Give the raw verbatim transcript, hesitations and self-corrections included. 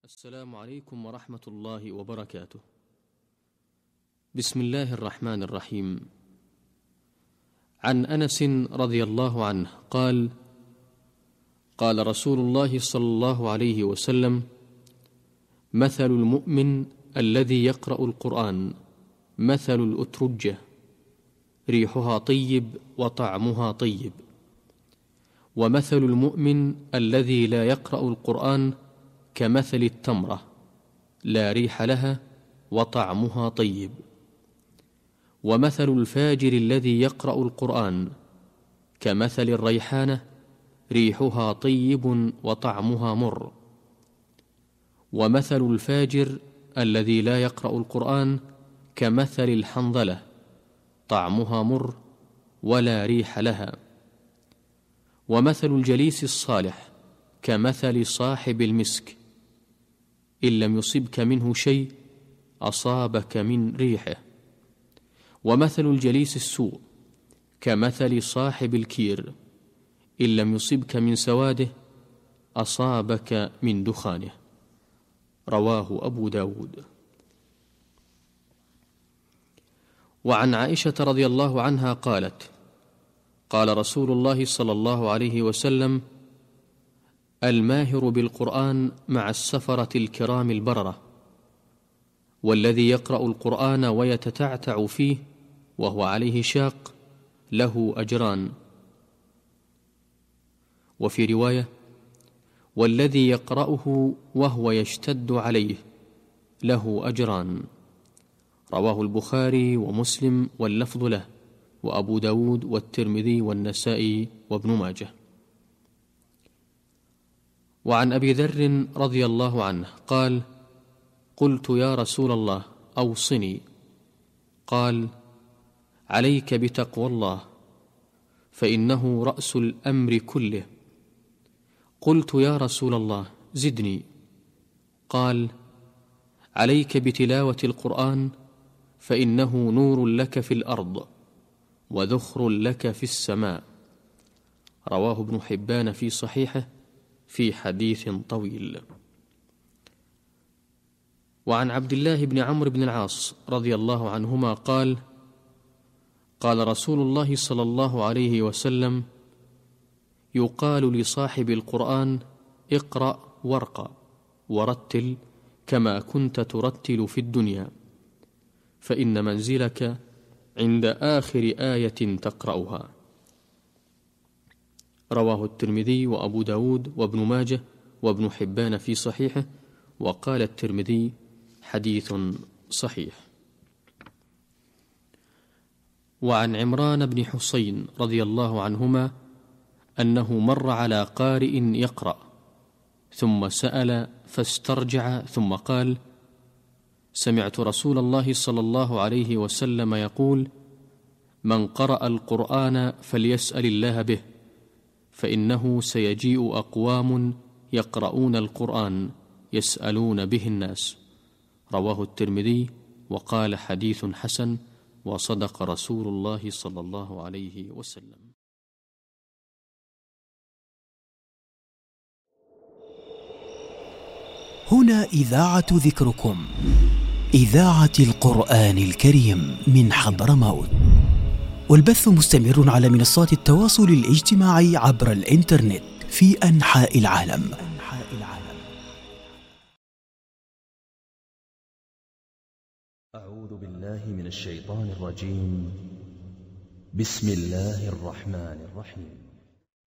السلام عليكم ورحمة الله وبركاته. بسم الله الرحمن الرحيم. عن أنس رضي الله عنه قال: قال رسول الله صلى الله عليه وسلم: مثل المؤمن الذي يقرأ القرآن مثل الأترجة، ريحها طيب وطعمها طيب. ومثل المؤمن الذي لا يقرأ القرآن كمثل التمرة، لا ريح لها وطعمها طيب. ومثل الفاجر الذي يقرأ القرآن كمثل الريحانة، ريحها طيب وطعمها مر. ومثل الفاجر الذي لا يقرأ القرآن كمثل الحنظلة، طعمها مر ولا ريح لها. ومثل الجليس الصالح كمثل صاحب المسك، إن لم يصبك منه شيء أصابك من ريحه. ومثل الجليس السوء كمثل صاحب الكير، إن لم يصبك من سواده أصابك من دخانه. رواه أبو داود. وعن عائشة رضي الله عنها قالت: قال رسول الله صلى الله عليه وسلم: الماهر بالقرآن مع السفرة الكرام البررة، والذي يقرأ القرآن ويتتعتع فيه وهو عليه شاق له أجران. وفي رواية: والذي يقرأه وهو يشتد عليه له أجران. رواه البخاري ومسلم واللفظ له، وأبو داود والترمذي والنسائي وابن ماجه. وعن أبي ذر رضي الله عنه قال: قلت يا رسول الله أوصني. قال: عليك بتقوى الله، فإنه رأس الأمر كله. قلت يا رسول الله زدني. قال: عليك بتلاوة القرآن، فإنه نور لك في الأرض وذخر لك في السماء. رواه ابن حبان في صحيحه في حديث طويل. وعن عبد الله بن عمرو بن العاص رضي الله عنهما قال: قال رسول الله صلى الله عليه وسلم: يقال لصاحب القرآن اقرأ وارقى ورتل كما كنت ترتل في الدنيا، فإن منزلك عند آخر آية تقرأها. رواه الترمذي وأبو داود وابن ماجه وابن حبان في صحيحه، وقال الترمذي: حديث صحيح. وعن عمران بن حسين رضي الله عنهما أنه مر على قارئ يقرأ، ثم سأل فاسترجع، ثم قال: سمعت رسول الله صلى الله عليه وسلم يقول: من قرأ القرآن فليسأل الله به، فإنه سيجيء أقوام يقرؤون القرآن يسألون به الناس. رواه الترمذي وقال: حديث حسن، وصدق رسول الله صلى الله عليه وسلم. هنا إذاعة ذكركم، إذاعة القرآن الكريم من حضرموت، والبث مستمر على منصات التواصل الاجتماعي عبر الإنترنت في أنحاء العالم. أعوذ بالله من الشيطان الرجيم. بسم الله الرحمن الرحيم.